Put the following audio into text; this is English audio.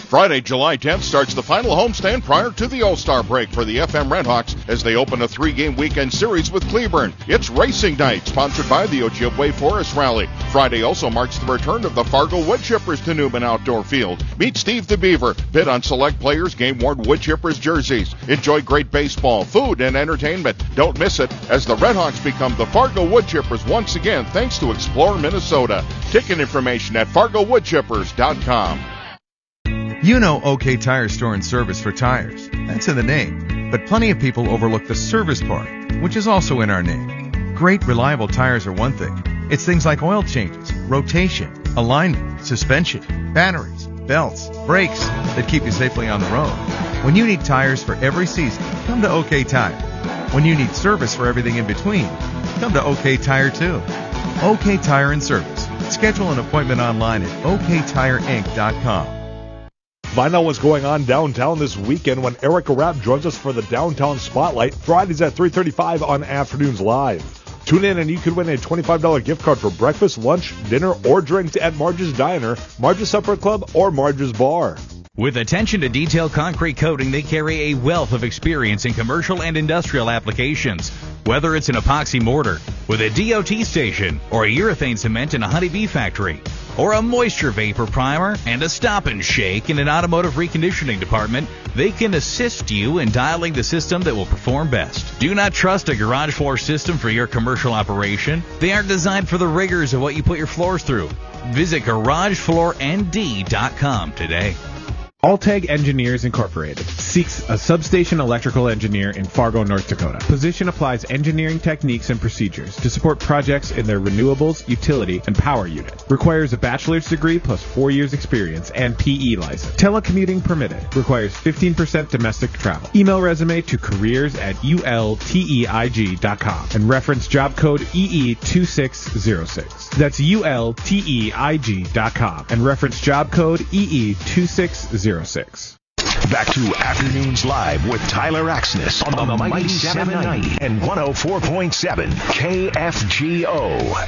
Friday, July 10th starts the final homestand prior to the All-Star break for the FM Redhawks as they open a 3-game weekend series with Cleburne. It's Racing Night, sponsored by the Ojibwe Forest Rally. Friday also marks the return of the Fargo Woodchippers to Newman Outdoor Field. Meet Steve the Beaver, bid on select players' game-worn Woodchippers jerseys. Enjoy great baseball, food, and entertainment. Don't miss it as the Redhawks become the Fargo Woodchippers once again thanks to Explore Minnesota. Ticket information at fargowoodchippers.com. You know OK Tire Store and Service for tires. That's in the name. But plenty of people overlook the service part, which is also in our name. Great, reliable tires are one thing. It's things like oil changes, rotation, alignment, suspension, batteries, belts, brakes that keep you safely on the road. When you need tires for every season, come to OK Tire. When you need service for everything in between, come to OK Tire too. OK Tire and Service. Schedule an appointment online at oktireinc.com. Find out what's going on downtown this weekend when Erica Rapp joins us for the Downtown Spotlight, Fridays at 3:35 on Afternoons Live. Tune in and you could win a $25 gift card for breakfast, lunch, dinner, or drinks at Marge's Diner, Marge's Supper Club, or Marge's Bar. With attention to detail concrete coating, they carry a wealth of experience in commercial and industrial applications. Whether it's an epoxy mortar with a DOT station, or a urethane cement in a honeybee factory, or a moisture vapor primer and a stop and shake in an automotive reconditioning department, they can assist you in dialing the system that will perform best. Do not trust a garage floor system for your commercial operation. They aren't designed for the rigors of what you put your floors through. Visit GarageFloorND.com today. Alteg Engineers Incorporated seeks a substation electrical engineer in Fargo, North Dakota. Position applies engineering techniques and procedures to support projects in their renewables, utility, and power unit. Requires a bachelor's degree plus 4 years experience and PE license. Telecommuting permitted. Requires 15% domestic travel. Email resume to careers@ulteig.com and reference job code EE2606. That's ulteig.com and reference job code EE2606. Back to Afternoons Live with Tyler Axness on the Mighty 790 and 104.7 KFGO.